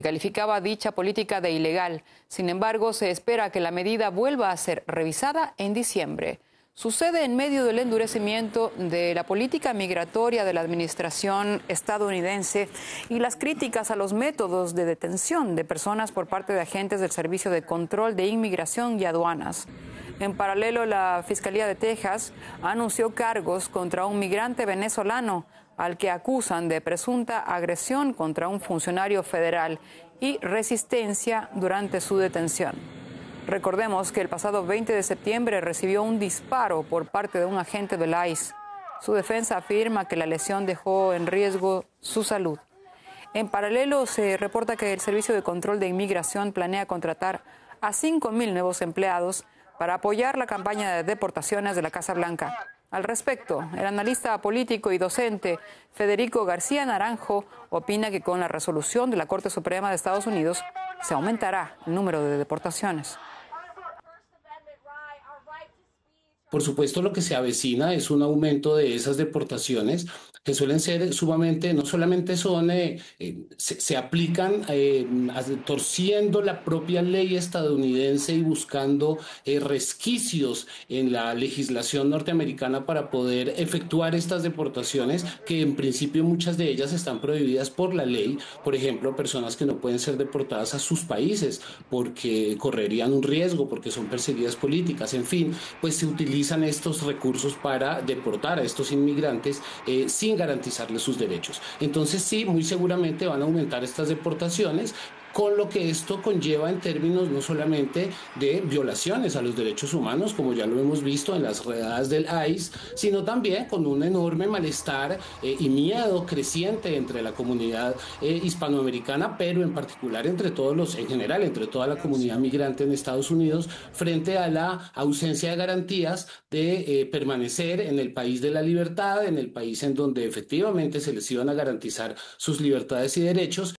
Calificaba dicha política de ilegal. Sin embargo, se espera que la medida vuelva a ser revisada en diciembre. Sucede en medio del endurecimiento de la política migratoria de la administración estadounidense y las críticas a los métodos de detención de personas por parte de agentes del Servicio de Control de Inmigración y Aduanas. En paralelo, la Fiscalía de Texas anunció cargos contra un migrante venezolano al que acusan de presunta agresión contra un funcionario federal y resistencia durante su detención. Recordemos que el pasado 20 de septiembre recibió un disparo por parte de un agente del ICE. Su defensa afirma que la lesión dejó en riesgo su salud. En paralelo, se reporta que el Servicio de Control de Inmigración planea contratar a 5,000 nuevos empleados para apoyar la campaña de deportaciones de la Casa Blanca. Al respecto, el analista político y docente Federico García Naranjo opina que con la resolución de la Corte Suprema de Estados Unidos se aumentará el número de deportaciones. Por supuesto, lo que se avecina es un aumento de esas deportaciones que suelen ser sumamente, no solamente se aplican torciendo la propia ley estadounidense y buscando resquicios en la legislación norteamericana para poder efectuar estas deportaciones, que en principio muchas de ellas están prohibidas por la ley. Por ejemplo, personas que no pueden ser deportadas a sus países porque correrían un riesgo, porque son perseguidas políticas, en fin, pues se utilizan estos recursos para deportar a estos inmigrantes sin garantizarles sus derechos. Entonces sí, muy seguramente van a aumentar estas deportaciones, con lo que esto conlleva en términos no solamente de violaciones a los derechos humanos, como ya lo hemos visto en las redadas del ICE, sino también con un enorme malestar y miedo creciente entre la comunidad hispanoamericana, pero en particular en general, entre toda la comunidad migrante en Estados Unidos, frente a la ausencia de garantías de permanecer en el país de la libertad, en el país en donde efectivamente se les iban a garantizar sus libertades y derechos.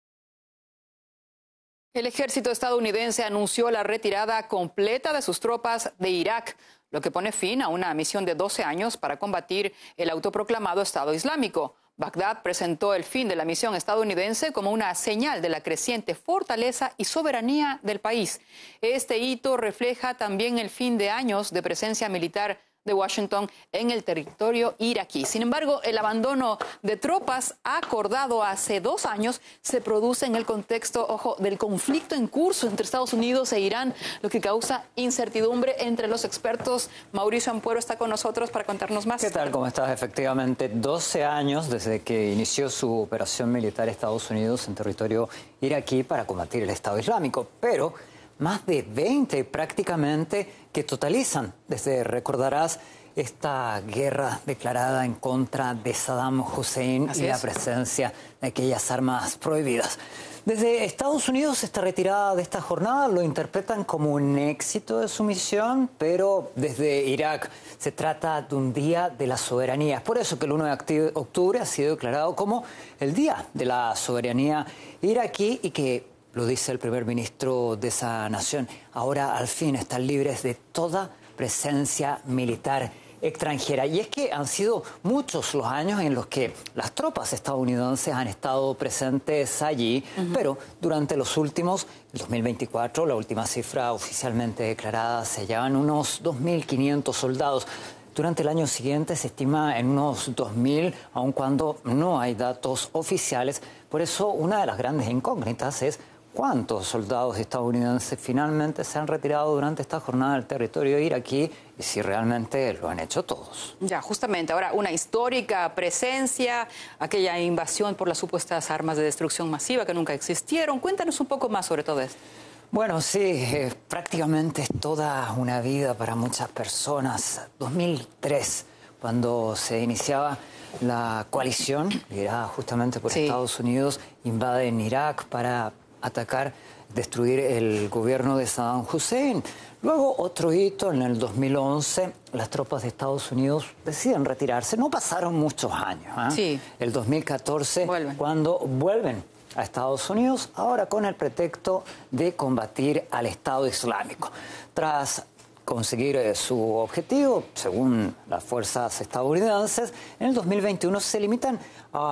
El ejército estadounidense anunció la retirada completa de sus tropas de Irak, lo que pone fin a una misión de 12 años para combatir el autoproclamado Estado Islámico. Bagdad presentó el fin de la misión estadounidense como una señal de la creciente fortaleza y soberanía del país. Este hito refleja también el fin de años de presencia militar de Washington en el territorio iraquí. Sin embargo, el abandono de tropas acordado hace 2 años se produce en el contexto, del conflicto en curso entre Estados Unidos e Irán, lo que causa incertidumbre entre los expertos. Mauricio Ampuero está con nosotros para contarnos más. ¿Qué tal? ¿Cómo estás? Efectivamente, 12 años desde que inició su operación militar Estados Unidos en territorio iraquí para combatir el Estado Islámico, pero más de 20 prácticamente que totalizan, recordarás, esta guerra declarada en contra de Saddam Hussein y la presencia de aquellas armas prohibidas. Desde Estados Unidos, esta retirada de esta jornada lo interpretan como un éxito de su misión, pero desde Irak se trata de un día de la soberanía. Es por eso que el 1 de octubre ha sido declarado como el Día de la Soberanía iraquí y que, lo dice el primer ministro de esa nación, ahora al fin están libres de toda presencia militar extranjera. Y es que han sido muchos los años en los que las tropas estadounidenses han estado presentes allí, pero durante los últimos, el 2024, la última cifra oficialmente declarada, se hallaban unos 2.500 soldados. Durante el año siguiente se estima en unos 2.000, aun cuando no hay datos oficiales. Por eso, una de las grandes incógnitas es ¿cuántos soldados estadounidenses finalmente se han retirado durante esta jornada del territorio iraquí y si realmente lo han hecho todos? Ya, justamente, ahora una histórica presencia, aquella invasión por las supuestas armas de destrucción masiva que nunca existieron. Cuéntanos un poco más sobre todo esto. Bueno, sí, prácticamente es toda una vida para muchas personas. 2003, cuando se iniciaba la coalición, liderada justamente por Estados Unidos, invaden Irak para atacar, destruir el gobierno de Saddam Hussein. Luego, otro hito, en el 2011, las tropas de Estados Unidos deciden retirarse. No pasaron muchos años, ¿eh? Sí. El 2014, cuando vuelven a Estados Unidos, ahora con el pretexto de combatir al Estado Islámico. Tras conseguir su objetivo, según las fuerzas estadounidenses, en el 2021 se limitan a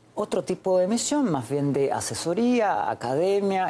otro tipo de misión, más bien de asesoría, academia